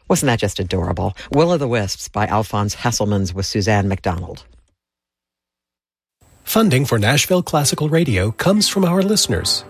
Wasn't that just adorable? Will o' the Wisps by Alphonse Hesselmans with Suzanne McDonald. Funding for Nashville Classical Radio comes from our listeners.